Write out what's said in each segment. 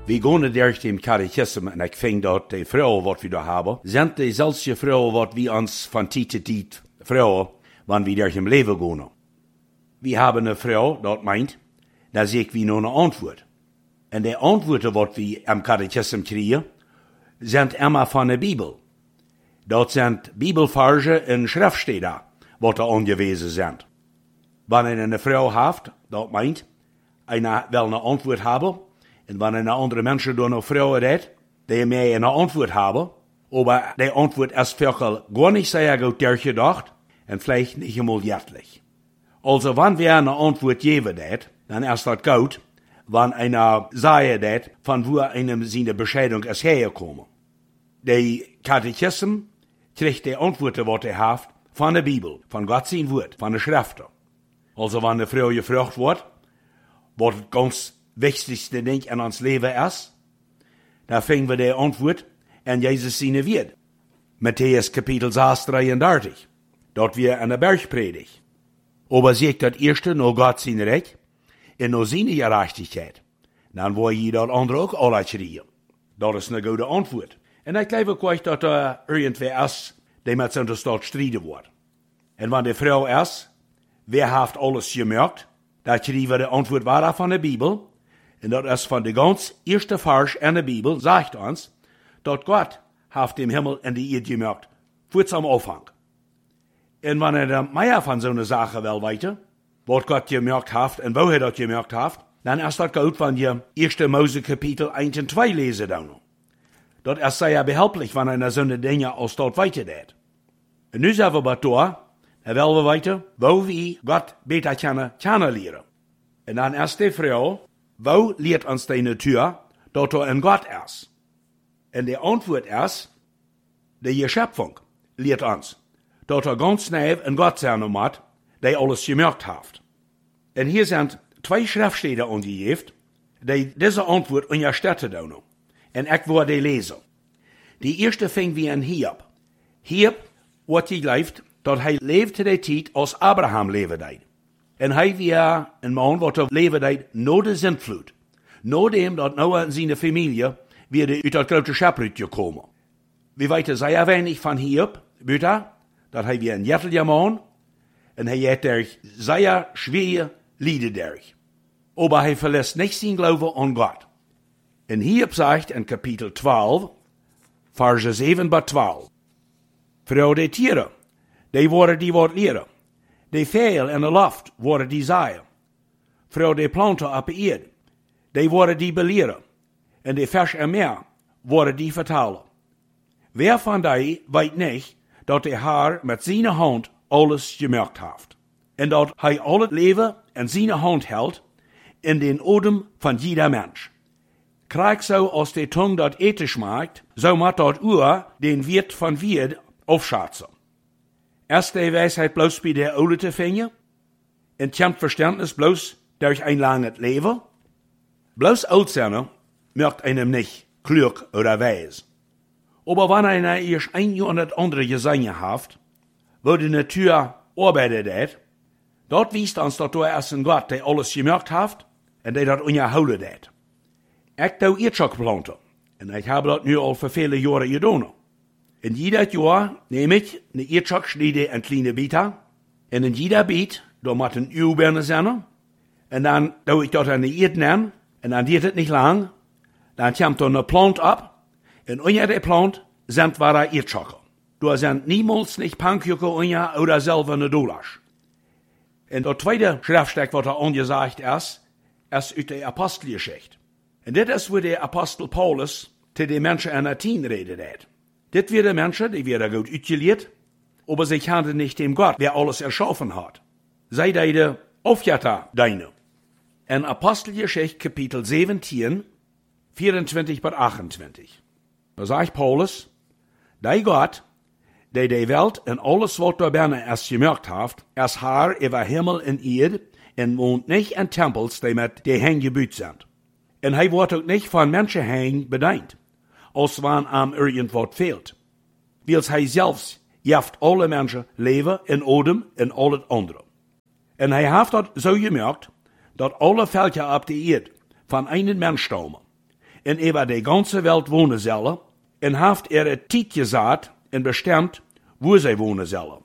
We gaan durch dem Katechismus en ik vind dat de vrouwen wat we daar hebben, zijn dezelfde vrouwen wat we ons van tijd tot tijd vrouwen, wanneer we durch im leven gaan. We hebben een vrouw, dat meint, dat zegt we nog een antwoord. En de antwoorden wat we am Katechismus krijgen, zijn immer van de Bibel. Dat zijn Bibelversen in Schriftstellen, wat er aangewezen zijn. Wanneer een vrouw heeft, dat meint, hij wil een antwoord hebben, en wanneer een andere mensen door een vrouw redt, die mij een antwoord hebben, maar die antwoord is wirklich gar nicht sehr gut durchgedacht, en vielleicht nicht einmal hjärtlich. Also, wanneer wir een antwoord geven dat, dan is dat goed, wanneer einer sagt dat, van wo einem seine Bescheidung ist hergekommen. Der Katechismus kriegt die Antworten, wat hij heeft, van de Bibel, van Gott zijn woord, van de Schriften. Also, wanneer de vrouw gevraagd wordt, wat het ganz wichtigste ding in ons leven is, dan vinden we de antwoord in Jezus zijn woord. Matthäus kapitel 6, 33. Dat wir an der Bergpredigt. Aber zegt dat eerste no Gott zijn recht en no zijn gerechtigheid. Dan wil je dat andere ook al uitschrijven. Dat is een goede antwoord. En ik geloof ook echt dat er irgendwer is die met zo'n staat strijden wordt. En wanneer de vrouw is, wer heeft alles gemerkt, dat schrijven we de antwoord waar van de Bibel. En dat is van de ganz eerste vers in de Bibel, zegt ons, dat God heeft de Himmel en de aarde gemerkt, voor zum Anfang. En wanneer de meer van zo'n zaken wil weten, wat God gemerkt heeft en waar hij dat gemerkt heeft, dan is dat goed van je 1. Mose kapitel 1 en 2 lezen dan. Dat is zeer behelpelijk wanneer er zo'n dingen als dat weten deed. En nu zijn we bij door, en willen we weten, waar we God beter kennen leren. En dan is de vrouw, waar leert ons de natuur dat er een God is? En de antwoord is, de Schöpfung leert ons dat er ganz snel een God zijn moet, die alles gemerkt heeft. En hier zijn 2 Schriftstellen aangegeven, die deze antwoord ondersteunen doen. En ik wil die lezen. Die eerste ving wie in Hiob. Hiob wordt geloofd dat hij leefde de tijd als Abraham leefde. En hij was een man wat er leefde na de zindvloed. Nadem dat Noah en zijn familie weer uit dat grote schip gekomen. We weten zeer weinig van Hiob, buiten dat hij weer een jettelje man en hij heeft er zeer schwere lijden durch. Aber hij verlässt nicht zijn Glauben an Gott. En Hiob zegt in kapitel 12, verse 7 bij 12. Vrouw de tieren, die worden die wat leren. De veel in de lucht worden die zaaien. Vrouw de planten op de aarde, die worden die beleren. En de vis en meer worden die vertalen. Wer van die weet niet dat hij haar met zijn hand alles gemerkt heeft. En dat hij al het leven in zijn hand houdt in den odem van jeder mens. Krijg zo als de tong dat eten smaakt, zo moet dat oor den wirt van wierd afschätzen. Is de wijsheid bloos bij de oude te vinden? En kent verständnis bloos durch een langes leven? Bloos oud zijn merkt einem nicht klug oder wijs. Aber wenn einer erst ein Jahr und das andere gesehen hat, wo die Natur arbeitet hat, dort wiest uns, dass da erst ein Gott, der alles gemerkt hat, und der das unterhouden hat. Ich doe Erdschok planten, und ich habe das nu al für viele Jahre getan. In jeder Jahr nehme ich eine Erdschok, schneide in kleine Bieter, und in jeder Biet, da muss ein Ölbirne sein, und dann doe ich dort eine Erde an, und dann geht es nicht lang, dann kommt da eine Plant ab, en onder de plant zijn ware Erdschocke. Daar zijn niemals niet pankjoeken onder oder selber eine Dollars. En dat tweede Schriftstuk wat er angezegd is uit de Apostelgeschichte. En dit is waar de Apostel Paulus te de mensen in Athen redet hat. Dit werden mensen, die werden goed uitgeleerd, aber sie kannten nicht dem Gott, wer alles erschaffen hat. Zij deden Aufjata deine. In Apostelgeschichte kapitel 17, 24 bis 28. Da sagt Paulus, die Gott, der die Welt en alles wat daar binnen is gemerkt heeft, is haar über Himmel en Erde en woont nicht in Tempels, die met die Hang gebuut zijn. En hij wordt ook niet van Menschenhang bedient, als wann am irgendwas fehlt. Wils hij zelfs jaft alle Menschen leven en odem en al het andere. En hij heeft dat zo gemerkt, dat alle Völker op de Erde van einen Mensch stammen. en über die ganze Welt wohnen sollen, en haft ihre Tijd gesagt en bestemd wo zij wonen zullen.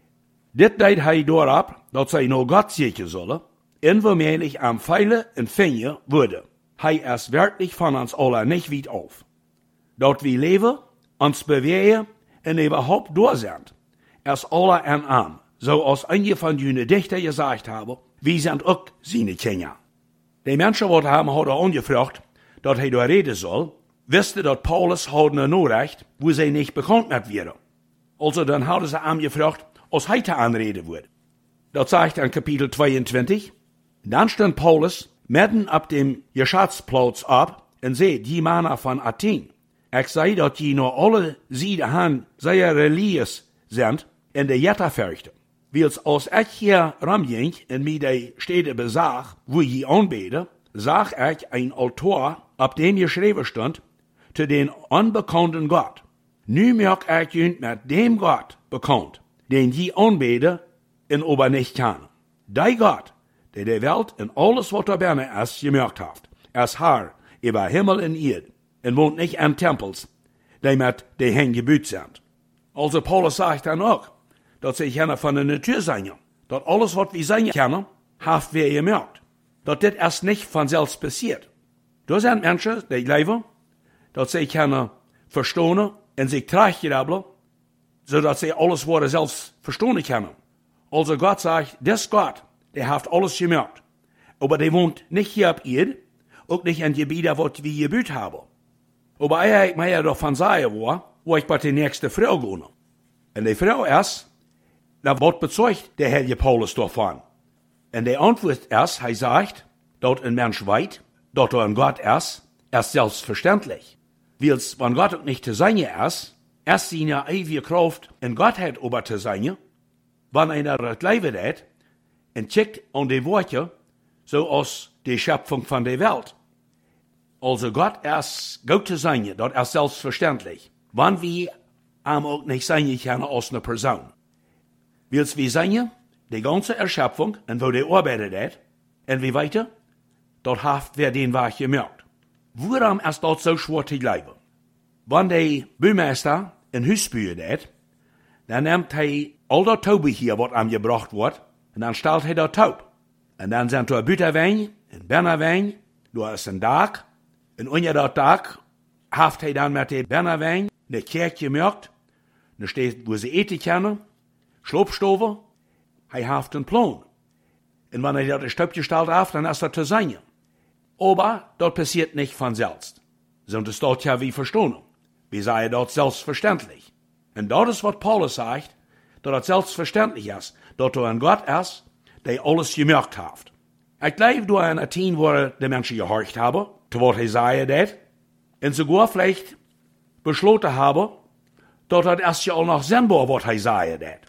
Dit deed hij doorop dat zij naar God zieken zullen, en waarmee am Pfeile en Vinger worden. Hij is werkelijk van ons allen niet weit auf. Dat we leven, ons bewegen en überhaupt door zijn. Is alle en aan, zoals een van jullie dichter gezegd hebben, wie zijn ook zijn Kinder. Die mensen wat hem hadden ongevraagd dat hij door reden zal, wisten dat Paulus hadden nodig, wo zij niet bekend met werden. Also dan hadden ze hem gevraagd, als hij te aanreden wordt. Dat zegt in kapitel 22. Dan stond Paulus midden op dem Geschäftsplaats op en zei, die mannen van Athen, ik zei dat je naar alle zijden han zeer religieus zijn en de jetta verrichten. Wils als ik hier ramging en mij de steden bezag, wo je aanbeden, zag ik een altaar op dem geschreven stond, te den onbekenden God. Nu merk ik je met dem God bekend, den je aanbeden en aber niet kennen. Die God, die de Welt en alles wat er binnen is gemerkt heeft, is Herr über Himmel en Erde en woont niet in tempels, die met de hen gebouwd zijn. Also Paulus zegt dan ook, dat ze kennen van de natuur zijn, dat alles wat we zijn kennen, heeft weer gemerkt. Dat dit is niet vanzelf passiert. Er zijn mensen die leven, dat ze kunnen verstaan en zich terechtgebracht, zodat ze alles worden zelfs verstaan kunnen. Also God zegt, des God, der heeft alles gemerkt. Aber der woont niet hier op Erde, ook niet in gebieden wat we gebouwd hebben. Aber eigenlijk mij ervan zeggen wo ik bij de nächste vrouw ga. En die vrouw is, dat wordt bezeugt de Heilige Paulus daarvan. En de antwoord is, hij zegt, dat een mens weet, dat er een God is selbstverständlich. Wils, wenn Gott ook niet te zijn is zijn eeuwige kracht en Godheid over te zijn, wanneer het leven deed, en checkt aan de woordje, zoals de schöpfung van de Welt. Also Gott ist gut zu sein, das ist selbstverständlich. Wann wir auch nicht sein können als eine Person. Wils wir sein, die ganze Erschöpfung, und wo die arbeitet hat, und wie weiter, dort haft wer den Weg gemerkt. Warum ist das so schwer zu leben? Wenn der Bürgermeister ein Haus baut hat, dann nimmt er all das Taube hier, was ihm gebracht wird, und dann stellt er das Taub. Und dann sind da Bütterwein, ein Bernerwein, da ist ein Dach, en onder dat dak heeft hij dan met de Bernawijn de kerk gemerkt. Er steht, wo ze eten kunnen, sloopstoven. Hij heeft een plan. En wanneer hij dat Stöpje gestalt heeft, dan is dat te zijn. Aber dat passiert nicht von selbst. Sondern es staat ja wie verstanden. Wir sagen dort selbstverständlich. Und das ist, was Paulus sagt, dass es selbstverständlich ist, dass er ein Gott ist, der alles gemerkt hat. Ich glaube, du in Athen, wo die Menschen gehorcht haben, zu was Jesaja dat, und sogar vielleicht beschlossen haben, dass das erst ja auch noch sinnbar, was Jesaja dat.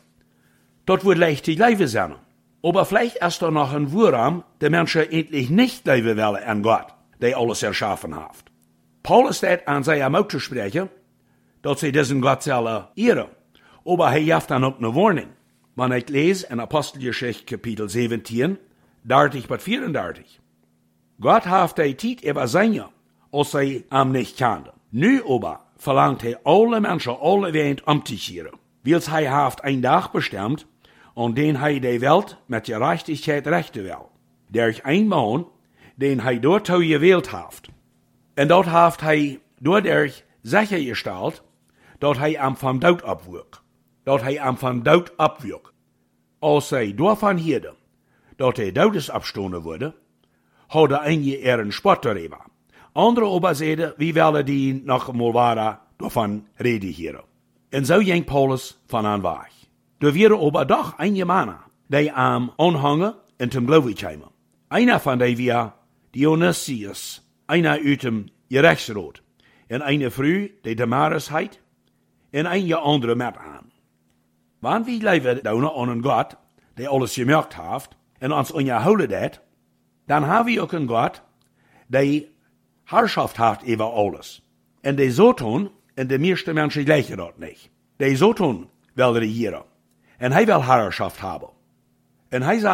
Das wird leicht die Leben sein. Aber vielleicht ist da noch ein Wurm, der Menschen endlich nicht leben wollen an Gott, der alles erschaffen hat. Paulus steht an seinem Mund zu sprechen, dass sie diesen Gott sollen ehren. Aber er hat dann auch eine Warnung. Wenn ich lese in Apostelgeschichte Kapitel 17, 30 bis 34. Gott hat die Zeit über seine, als sie am nicht kannten. Nu aber verlangt er alle Menschen alle Welt umzukehren. Weil er hat ein Tag bestimmt, an den er die Welt mit Gerechtigkeit rechten will. Durch ein Mann, den er dorthin gewählt hat. Und dort hat er dadurch sichergestellt, dass er am von Dood abwürg. Dass er am von Dood abwürg. Als sie davon hielden, dass er Dodes abstonden wurde, hadden einige ihren Spott darüber. Andere aber zeiden, wie willen die noch einmal waren, davon reden hier. Und so ging Paulus von an weg. Da waren aber doch einige Männer, die am Anhangen und zum Glauben kamen. Einer von denen war Dionysius, einer aus dem Gerechtsrat, und eine Frau, die Damaris heit, und einige andere mit an. Wenn wir leben an einen Gott, der alles gemerkt hat, und uns unterholen hat, dann haben wir auch einen Gott, der Herrschaft hat über alles. Und der so tun, und die meisten Menschen gleichen das nicht. Der so tun will regieren. Und er will Herrschaft haben. Und er sagt,